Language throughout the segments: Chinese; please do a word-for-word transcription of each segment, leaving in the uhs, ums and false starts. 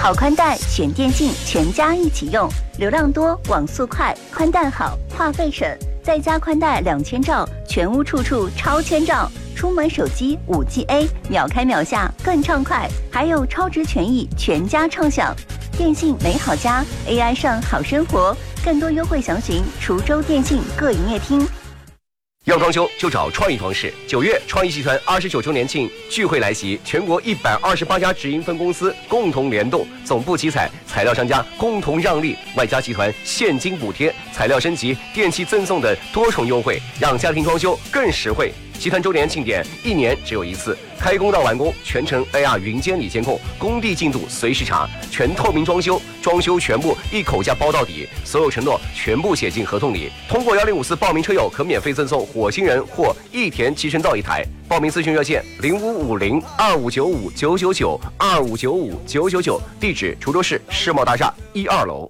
好宽带选电信，全家一起用，流量多，网速快，宽带好，话费省，再加宽带两千兆，全屋处处超千兆。出门手机 五 G A， 秒开秒下更畅快，还有超值权益，全家畅享。电信美好家 A I 上好生活，更多优惠详询滁州电信各营业厅。 要装修就找创意装饰。九月，创意集团二十九周年庆聚会来袭，全国一百二十八家直营分公司共同联动，总部集采，材料商家共同让利，外加集团现金补贴、材料升级、电器赠送的多重优惠，让家庭装修更实惠。集团周年庆典一年只有一次，开工到完工全程 A R 云监理监控，工地进度随时查，全透明装修，装修全部一口价包到底，所有承诺全部写进合同里。通过幺零五四报名车友可免费赠送火星人或益田集成灶一台。报名咨询热线零五五零二五九五九九九二五九五九九九，地址滁州市世贸大厦一二楼。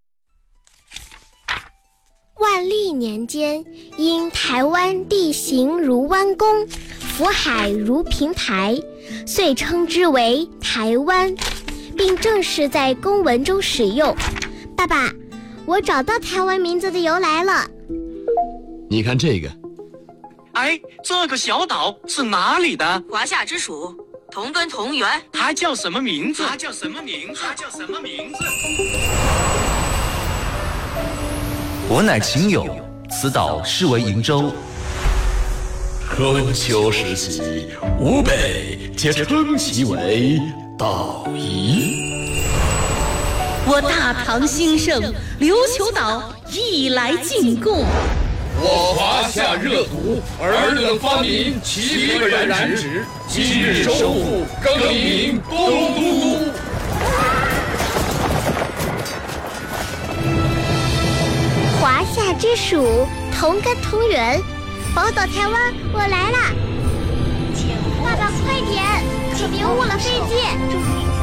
万历年间，因台湾地形如弯弓，福海如平台，遂称之为台湾，并正式在公文中使用。爸爸，我找到台湾名字的由来了。 你看这个， 哎，这个小岛是哪里的？ 华夏之属，同根同源。 它叫什么名字？ 它叫什么名字？它叫什么名字？ 我乃秦友，此岛是为瀛州。 春秋时期，吴北皆称其为岛夷。 我大唐兴盛，琉球岛亦来进贡。 我华夏热土，尔等发明七个染指，今日收复，更名东都。 华夏之属，同根同源，宝岛台湾，我来啦！爸爸，快点，可别误了飞机。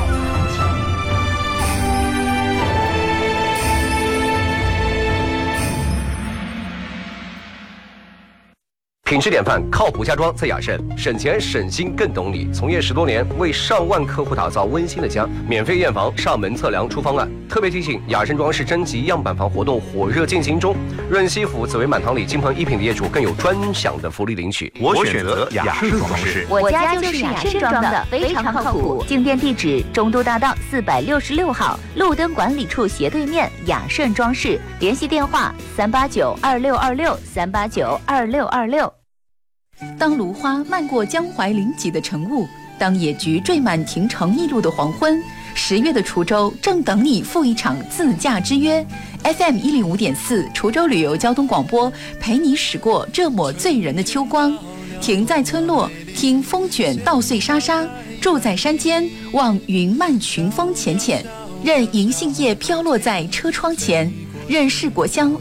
品质典范，靠谱家装在雅盛，省钱省心更懂你。从业十多年，为上万客户打造温馨的家，免费验房、上门测量、出方案。特别提醒，雅盛装饰征集样板房活动火热进行中，润西府紫薇满堂里金鹏一品的业主更有专享的福利领取。 我选择雅盛装饰， 我家就是雅盛装的，非常靠谱。进店地址：中都大道四百六十六号，路灯管理处斜对面，雅盛装饰。联系电话：三八九二六二六三八九二六二六。 当芦花漫过江淮林脊的晨雾，当野菊缀满亭城驿路的黄昏，十月的滁州正等你赴一场自驾之约。F M 一零五点四滁州旅游交通广播，陪你驶过这抹醉人的秋光。停在村落，听风卷稻穗沙沙；住在山间，望云漫群峰浅浅。任银杏叶飘落在车窗前，任世果香